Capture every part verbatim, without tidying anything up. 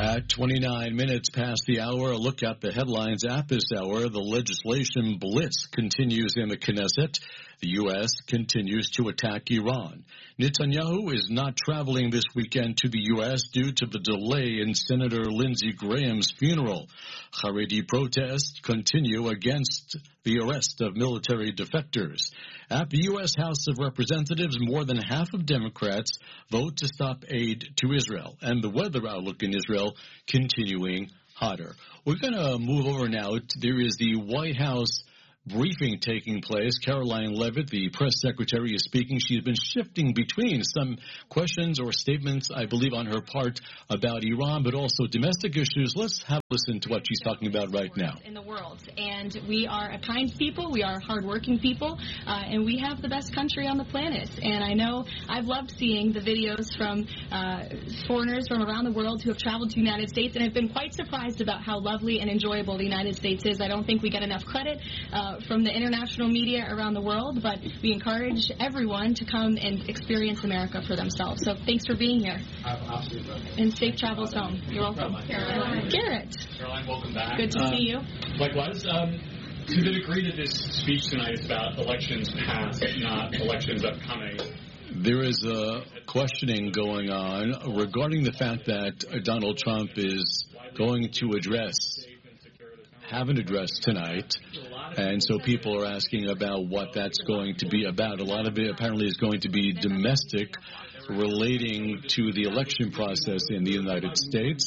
At twenty-nine minutes past the hour, a look at the headlines at this hour. The legislation blitz continues in the Knesset. The U S continues to attack Iran. Netanyahu is not traveling this weekend to the U S due to the delay in Senator Lindsey Graham's funeral. Haredi protests continue against the arrest of military defectors. At the U S House of Representatives, more than half of Democrats vote to stop aid to Israel, and the weather outlook in Israel continuing hotter. We're going to move over now. There is the White House briefing taking place. Caroline Levitt, the press secretary, is speaking. She's been shifting between some questions or statements, I believe, on her part about Iran, but also domestic issues. Let's have a listen to what she's talking about right now. In the world, and we are a kind people, we are hardworking people, uh, and we have the best country on the planet. And I know I've loved seeing the videos from uh, foreigners from around the world who have traveled to the United States, and I've been quite surprised about how lovely and enjoyable the United States is. I don't think we get enough credit uh, from the international media around the world, but we encourage everyone to come and experience America for themselves. So thanks for being here. Absolutely. And safe travels home. You're welcome. Caroline. Garrett. Caroline, welcome back. Good to uh, see you. Likewise. Um, to the degree that this speech tonight is about elections past, not elections upcoming. There is a questioning going on regarding the fact that Donald Trump is going to address, have an address tonight. And so people are asking about what that's going to be about. A lot of it apparently is going to be domestic, relating to the election process in the United States.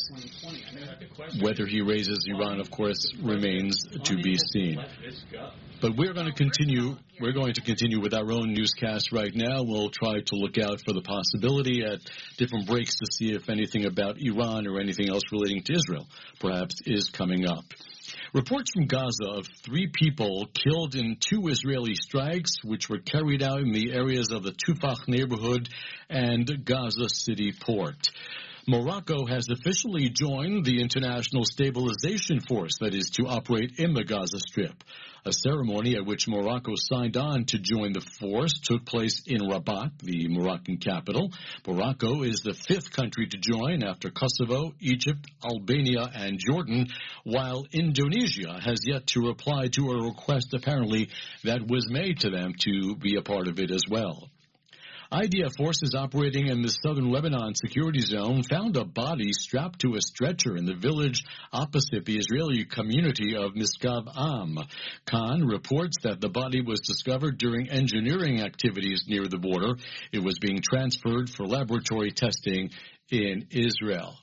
Whether he raises Iran, of course, remains to be seen. But we're going to continue. We're going to continue with our own newscast right now. We'll try to look out for the possibility at different breaks to see if anything about Iran or anything else relating to Israel perhaps is coming up. Reports from Gaza of three people killed in two Israeli strikes, which were carried out in the areas of the Tufah neighborhood and Gaza City port. Morocco has officially joined the International Stabilization Force that is to operate in the Gaza Strip. A ceremony at which Morocco signed on to join the force took place in Rabat, the Moroccan capital. Morocco is the fifth country to join after Kosovo, Egypt, Albania, and Jordan, while Indonesia has yet to reply to a request apparently that was made to them to be a part of it as well. I D F forces operating in the southern Lebanon security zone found a body strapped to a stretcher in the village opposite the Israeli community of Miskav Am. Khan reports that the body was discovered during engineering activities near the border. It was being transferred for laboratory testing in Israel.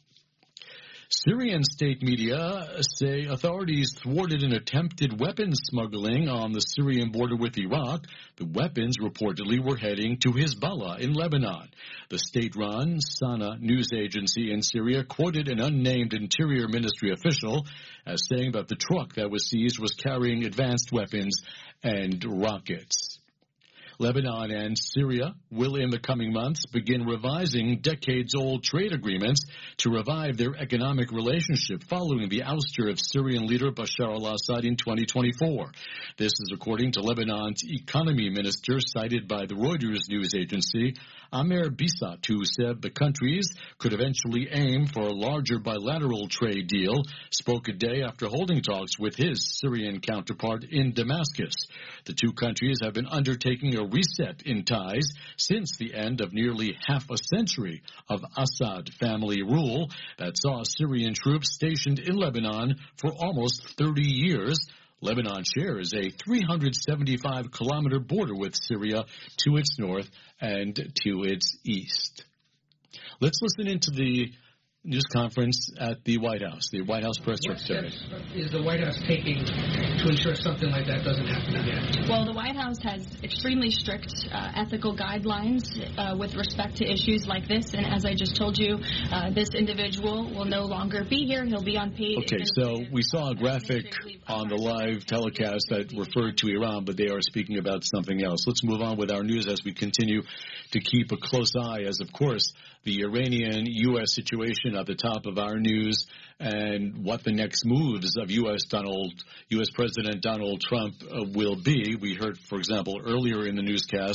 Syrian state media say authorities thwarted an attempted weapons smuggling on the Syrian border with Iraq. The weapons reportedly were heading to Hezbollah in Lebanon. The state-run Sana news agency in Syria quoted an unnamed Interior Ministry official as saying that the truck that was seized was carrying advanced weapons and rockets. Lebanon and Syria will in the coming months begin revising decades-old trade agreements to revive their economic relationship following the ouster of Syrian leader Bashar al-Assad in twenty twenty-four. This is according to Lebanon's economy minister, cited by the Reuters news agency, Amer Bisat, who said the countries could eventually aim for a larger bilateral trade deal, spoke a day after holding talks with his Syrian counterpart in Damascus. The two countries have been undertaking a reset in ties since the end of nearly half a century of Assad family rule that saw Syrian troops stationed in Lebanon for almost thirty years. Lebanon shares a three hundred seventy-five kilometer border with Syria to its north and to its east. Let's listen into the news conference at the White House, the White House press What secretary. steps is the White House taking to ensure something like that doesn't happen again? Well, the White House has extremely strict uh, ethical guidelines uh, with respect to issues like this. And as I just told you, uh, this individual will no longer be here. He'll be on paid. Okay, so we saw a graphic on the live telecast that referred to Iran, but they are speaking about something else. Let's move on with our news as we continue to keep a close eye, as, of course, the Iranian-U S situation at the top of our news and what the next moves of U S Donald, U S President Donald Trump uh, will be. We heard, for example, earlier in the newscast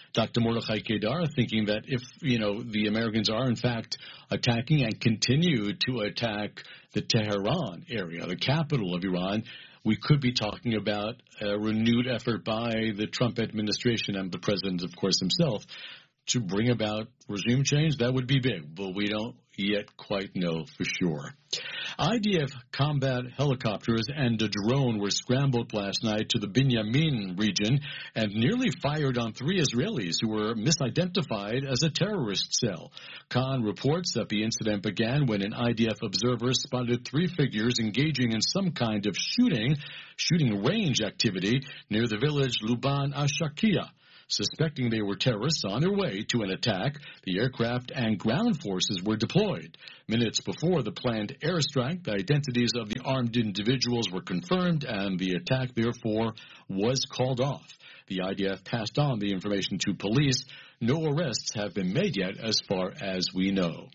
Doctor Mordechai Kedar thinking that if, you know, the Americans are in fact attacking and continue to attack the Tehran area, the capital of Iran, we could be talking about a renewed effort by the Trump administration and the president, of course, himself to bring about regime change. That would be big, but we don't yet quite know for sure. I D F combat helicopters and a drone were scrambled last night to the Binyamin region and nearly fired on three Israelis who were misidentified as a terrorist cell. Khan reports that the incident began when an I D F observer spotted three figures engaging in some kind of shooting, shooting range activity near the village Luban Ashakia. Suspecting they were terrorists on their way to an attack, the aircraft and ground forces were deployed. Minutes before the planned airstrike, the identities of the armed individuals were confirmed, and the attack, therefore, was called off. The I D F passed on the information to police. No arrests have been made yet, as far as we know.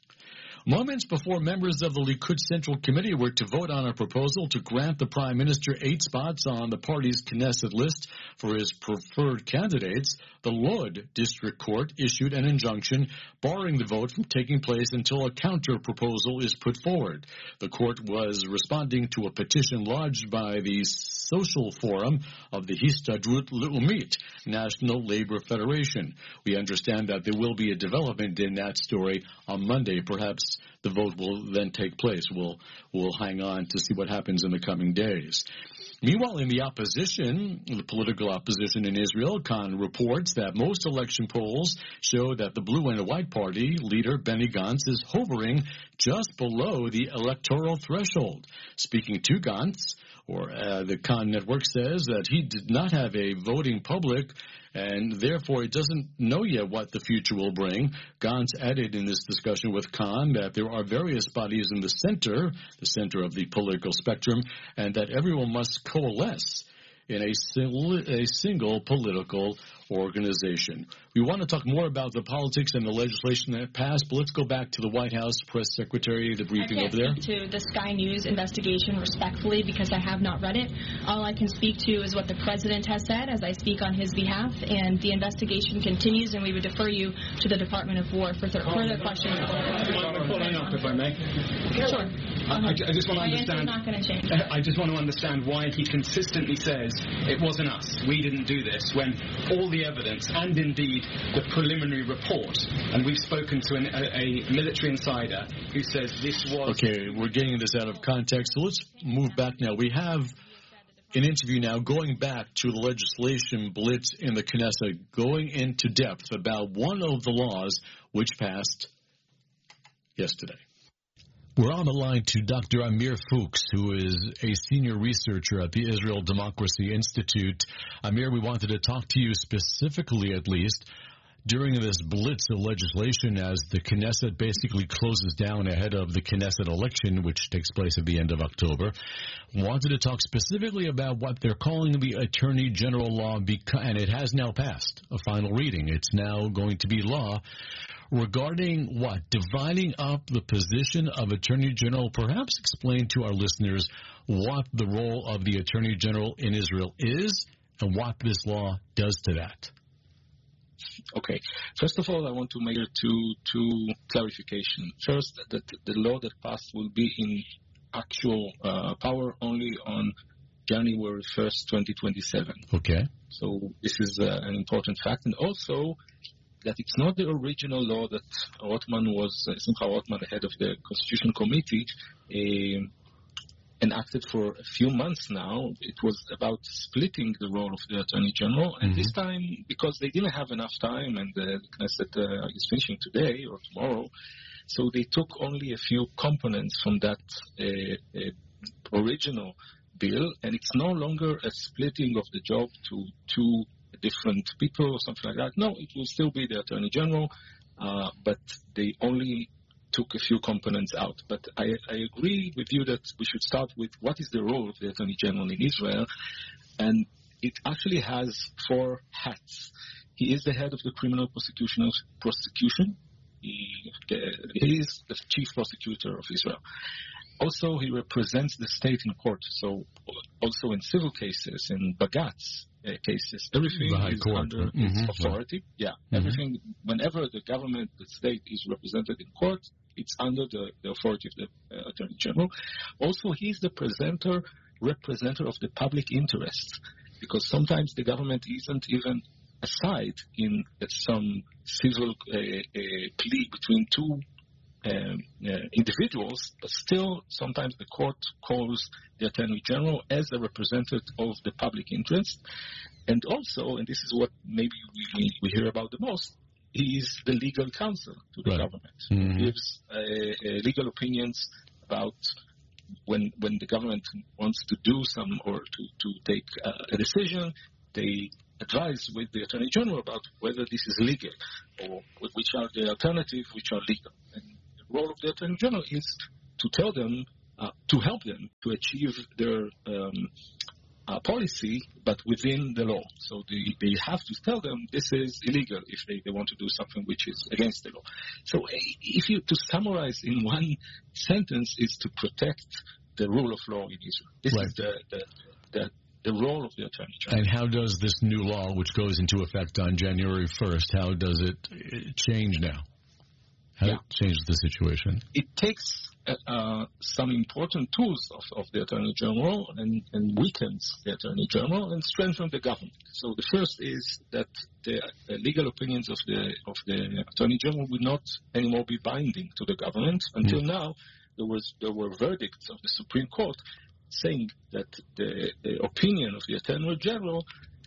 Moments before members of the Likud Central Committee were to vote on a proposal to grant the Prime Minister eight spots on the party's Knesset list for his preferred candidates, the Lod District Court issued an injunction barring the vote from taking place until a counter-proposal is put forward. The court was responding to a petition lodged by the Social Forum of the Histadrut Leumit, National Labor Federation. We understand that there will be a development in that story on Monday. Perhaps the vote will then take place. We'll, we'll hang on to see what happens in the coming days. Meanwhile, in the opposition, the political opposition in Israel, Khan reports that most election polls show that the Blue and White Party leader Benny Gantz is hovering just below the electoral threshold. Speaking to Gantz, or uh, the Khan network says that he did not have a voting public and therefore it doesn't know yet what the future will bring. Gantz added in this discussion with Khan that there are various bodies in the center, the center of the political spectrum, and that everyone must coalesce in a, sil- a single political organization. We want to talk more about the politics and the legislation that passed, but let's go back to the White House press secretary, the briefing over there. I can't speak to the Sky News investigation respectfully because I have not read it. All I can speak to is what the president has said as I speak on his behalf, and the investigation continues, and we would defer you to the Department of War for th- further questions. Following up, if I may. Sure. I, I just want to My understand. answer's not going to change. I just want to understand why he consistently says it wasn't us, we didn't do this, when all the evidence and indeed the preliminary report, and we've spoken to an, a, a military insider who says this was. Okay, we're getting this out of context, so let's move back now. We have an interview now going back to the legislation blitz in the Knesset, going into depth about one of the laws which passed yesterday. We're on the line to Doctor Amir Fuchs, who is a senior researcher at the Israel Democracy Institute. Amir, we wanted to talk to you specifically, at least, during this blitz of legislation as the Knesset basically closes down ahead of the Knesset election, which takes place at the end of October. Wanted to talk specifically about what they're calling the Attorney General law, and it has now passed a final reading. It's now going to be law. Regarding what? Dividing up the position of Attorney General. Perhaps explain to our listeners what the role of the Attorney General in Israel is and what this law does to that. Okay. First of all, I want to make two, two clarifications. First, that the law that passed will be in actual uh, power only on January first, twenty twenty-seven. Okay. So this is uh, an important fact. And also, that it's not the original law that Rothman was, uh, Simcha Rothman, the head of the Constitution Committee, uh, enacted for a few months now. It was about splitting the role of the Attorney General, and mm-hmm. this time, because they didn't have enough time, and uh, the Knesset uh, is finishing today or tomorrow, so they took only a few components from that uh, uh, original bill, and it's no longer a splitting of the job to two different people or something like that. No, it will still be the Attorney General, uh, but they only took a few components out. But I, I agree with you that we should start with what is the role of the Attorney General in Israel, and it actually has four hats. He is the head of the criminal prosecution. prosecution. He, he is the chief prosecutor of Israel. Also, he represents the state in court. So also in civil cases, in Bagatz, uh, uh, cases. Everything the High is Court. under Mm-hmm. its authority. Yeah, mm-hmm. Everything, whenever the government, the state is represented in court, it's under the, the authority of the uh, Attorney General. Also, he's the presenter, representative of the public interest, because sometimes the government isn't even a side in uh, some civil uh, uh, plea between two um, uh, individuals, but still sometimes the court calls the Attorney General as a representative of the public interest. And also, and this is what maybe we, we hear about the most, he is the legal counsel to the right. government. Mm-hmm. He gives uh, uh, legal opinions about when when the government wants to do some or to, to take uh, a decision, they advise with the Attorney General about whether this is legal or which are the alternatives which are legal. And the role of the Attorney General is to tell them, uh, to help them to achieve their um, uh, policy, but within the law. So they, they have to tell them this is illegal if they, they want to do something which is against the law. So if you, to summarize in one sentence, is to protect the rule of law in Israel. This right. is the, the, the the role of the Attorney General. And how does this new law, which goes into effect on January first, how does it change now? How yeah. it changes the situation? It takes uh, uh, some important tools of, of the Attorney General and, and weakens the Attorney General and strengthens the government. So the first is that the, the legal opinions of the of the Attorney General will not anymore be binding to the government. Until mm. now, there was there were verdicts of the Supreme Court saying that the, the opinion of the Attorney General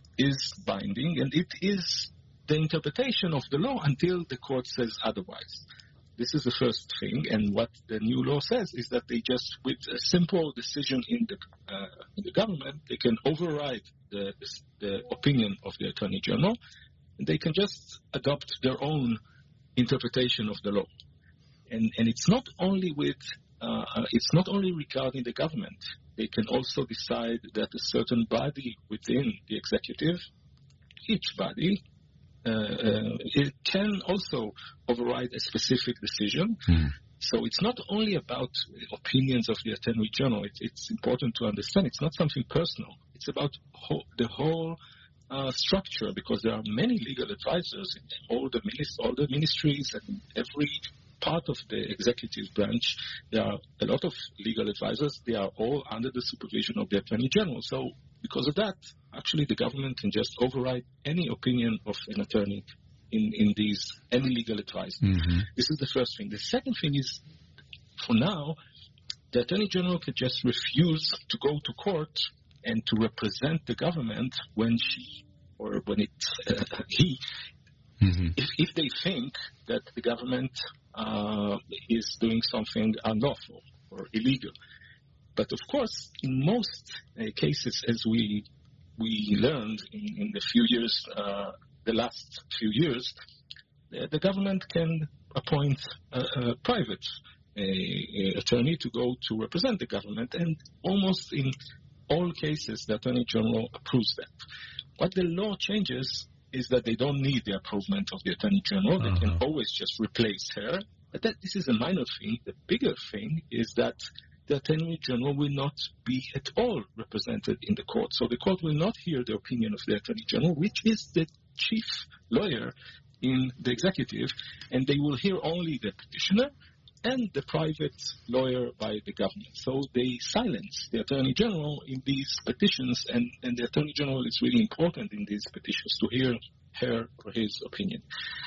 is binding, and it is the interpretation of the law until the court says otherwise. This is the first thing, and what the new law says is that they just, with a simple decision in the uh, in the government, they can override the, the, the opinion of the Attorney General, and they can just adopt their own interpretation of the law. And and it's not only with uh, it's not only regarding the government. They can also decide that a certain body within the executive, each body, uh, uh, it can also override a specific decision. Mm. So it's not only about opinions of the Attorney General. It, it's important to understand it's not something personal. It's about ho- the whole uh, structure, because there are many legal advisors in all the, minis- all the ministries and every part of the executive branch. There are a lot of legal advisors. They are all under the supervision of the Attorney General. So because of that, actually the government can just override any opinion of an attorney in, in these, any legal advisor. Mm-hmm. This is the first thing. The second thing is, for now, the Attorney General can just refuse to go to court and to represent the government when she, or when it, uh, he, mm-hmm. if, if they think that the government Uh, is doing something unlawful or illegal. But of course, in most uh, cases, as we we learned in, in the few years, uh, the last few years, the, the government can appoint a, a private a, a attorney to go to represent the government, and almost in all cases, the Attorney General approves that. What the law changes is that they don't need the approval of the Attorney General. They uh-huh. can always just replace her. But that, this is a minor thing. The bigger thing is that the Attorney General will not be at all represented in the court. So the court will not hear the opinion of the Attorney General, which is the chief lawyer in the executive, and they will hear only the petitioner and the private lawyer by the government. So they silence the Attorney General in these petitions, and, and the Attorney General is really important in these petitions to hear her or his opinion.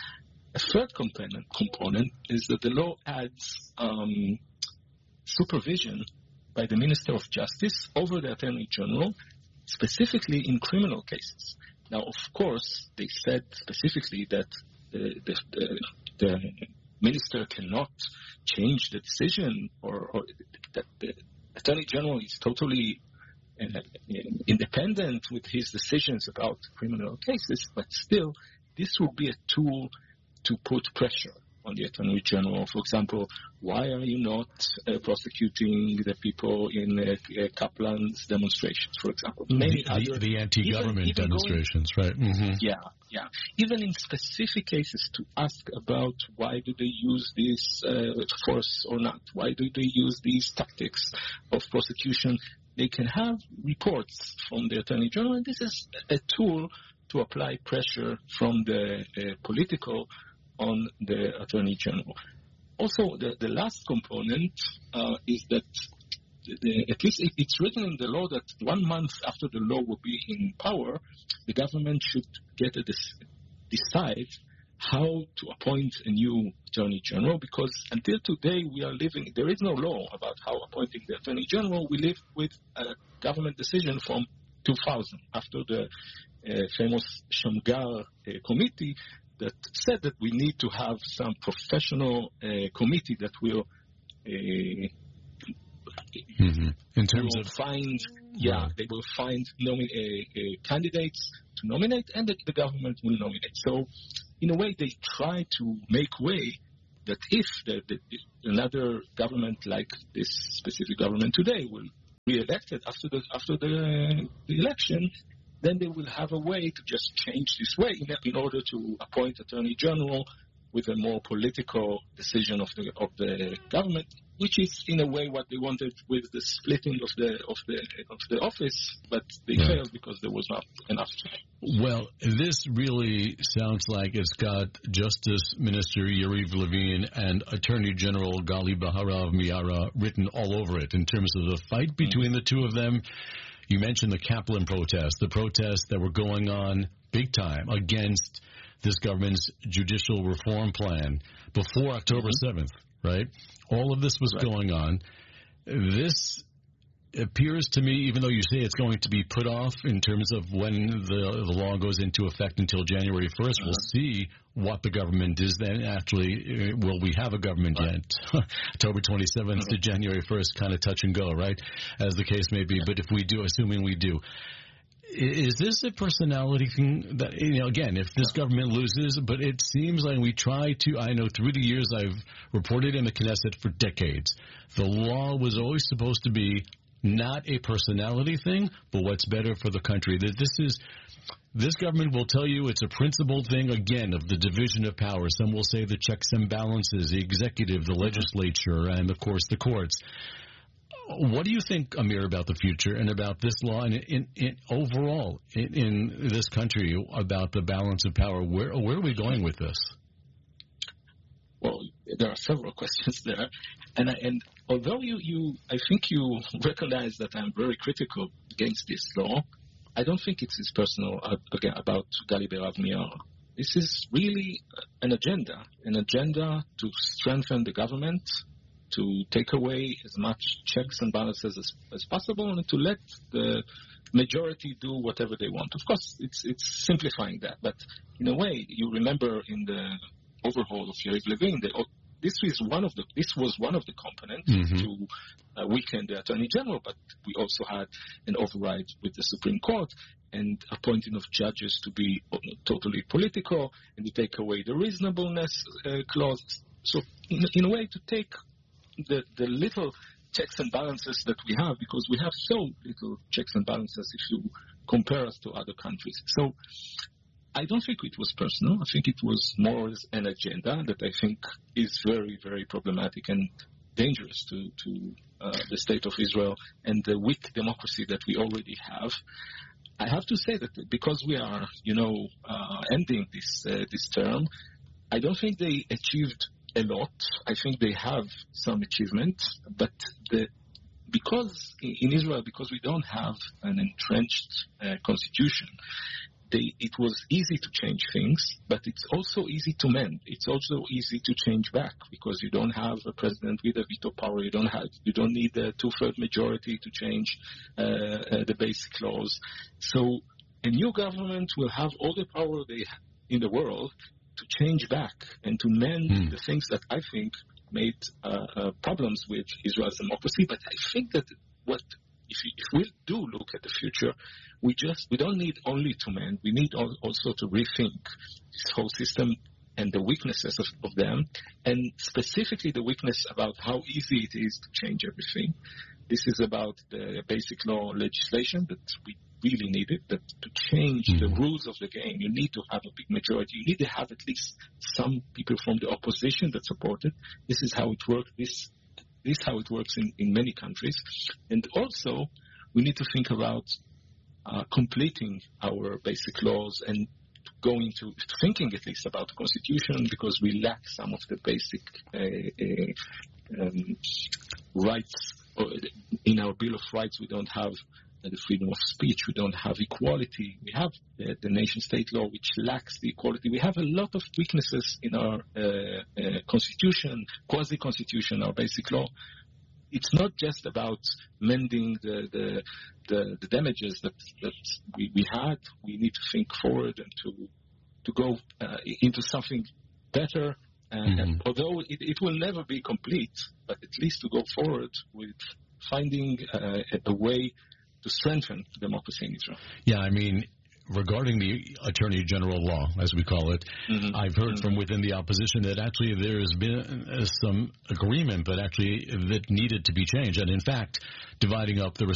A third component, component is that the law adds um, supervision by the Minister of Justice over the Attorney General, specifically in criminal cases. Now, of course, they said specifically that the, the, the, the minister cannot change the decision, or, or that the Attorney General is totally uh, independent with his decisions about criminal cases, but still, this will be a tool to put pressure on the Attorney General. For example, why are you not uh, prosecuting the people in uh, uh, Kaplan's demonstrations, for example? Many the, other, the anti-government even, even demonstrations, going, right? Mm-hmm. Yeah, yeah. Even in specific cases to ask about why do they use this uh, force or not? Why do they use these tactics of prosecution? they can have reports from the Attorney General, and this is a tool to apply pressure from the uh, political on the Attorney General. Also, the, the last component uh, is that the, at least it, it's written in the law that one month after the law will be in power, the government should get a des- decide how to appoint a new Attorney General, because until today we are living, there is no law about how appointing the Attorney General. We live with a government decision from two thousand, after the uh, famous Shamgar uh, committee that said that we need to have some professional uh, committee that will uh, mm-hmm. in terms will of find, yeah, right. they will find nomi- uh, uh, candidates to nominate, and the, the government will nominate. So, in a way, they try to make way that if the, the, another government like this specific government today will be elected after the after the, the election, then they will have a way to just change this way in, in order to appoint Attorney General with a more political decision of the of the government, which is in a way what they wanted with the splitting of the of the of the office, but they right. failed because there was not enough time. Well, this really sounds like it's got Justice Minister Yariv Levin and Attorney General Gali Baharav Miara written all over it in terms of the fight between mm-hmm. the two of them. You mentioned the Kaplan protests, the protests that were going on big time against this government's judicial reform plan before October seventh, right? All of this was right. going on. This appears to me, even though you say it's going to be put off in terms of when the, the law goes into effect until January first, uh-huh. we'll see what the government is then. Actually, will we have a government right. yet? October twenty-seventh uh-huh. to January first, kind of touch and go, right? As the case may be. But if we do, assuming we do, is this a personality thing that, you know, again, if this government loses, but it seems like we try to, I know through the years I've reported in the Knesset for decades, the law was always supposed to be not a personality thing, but what's better for the country. That this is, this government will tell you it's a principled thing, again, of the division of power. Some will say the checks and balances, the executive, the legislature, and, of course, the courts. What do you think, Amir, about the future and about this law and in, in, overall in, in this country about the balance of power? Where, where are we going with this? Well, there are several questions there. And, I, and although you, you, I think you recognize that I'm very critical against this law, I don't think it is personal uh, again, about Gali Baharav Miara. This is really an agenda, an agenda to strengthen the government, to take away as much checks and balances as, as possible, and to let the majority do whatever they want. Of course, it's it's simplifying that, but in a way, you remember in the overhaul of Yariv Levin, they, this is one of the this was one of the components mm-hmm. to uh, weaken the Attorney General, but we also had an override with the Supreme Court and appointing of judges to be totally political and to take away the reasonableness uh, clause. So, in, in a way, to take The, the little checks and balances that we have, because we have so little checks and balances if you compare us to other countries. So I don't think it was personal. I think it was more as an agenda that I think is very, very problematic and dangerous to, to uh, the state of Israel and the weak democracy that we already have. I have to say that because we are, you know, uh, ending this uh, this term, I don't think they achieved a lot. I think they have some achievement, but the, because in Israel, because we don't have an entrenched uh, constitution, they, it was easy to change things, but it's also easy to mend. It's also easy to change back because you don't have a president with a veto power. You don't have, you don't need a two-third majority to change uh, uh, the basic laws. So a new government will have all the power they in the world to change back and to mend mm. the things that I think made uh, uh, problems with Israel's democracy. But I think that what if, we, if we do look at the future, we just we don't need only to mend. We need also to rethink this whole system and the weaknesses of, of them, and specifically the weakness about how easy it is to change everything. This is about the basic law legislation that we really needed, that to change mm-hmm. the rules of the game, you need to have a big majority. You need to have at least some people from the opposition that support it. This is how it works. This, this is how it works in, in many countries. And also, we need to think about uh, completing our basic laws and going to thinking at least about the Constitution, because we lack some of the basic uh, uh, um, rights. In our Bill of Rights, we don't have uh, the freedom of speech. We don't have equality. We have uh, the nation-state law, which lacks the equality. We have a lot of weaknesses in our uh, uh, Constitution, quasi-Constitution, our basic law. It's not just about mending the the, the, the damages that, that we, we had. We need to think forward and to to go uh, into something better. And, mm-hmm. although it, it will never be complete, but at least to go forward with finding uh, a way to strengthen democracy in Israel. Yeah, I mean, regarding the Attorney General law, as we call it, mm-hmm. I've heard mm-hmm. from within the opposition that actually there has been uh, some agreement, but actually that needed to be changed. And in fact, dividing up the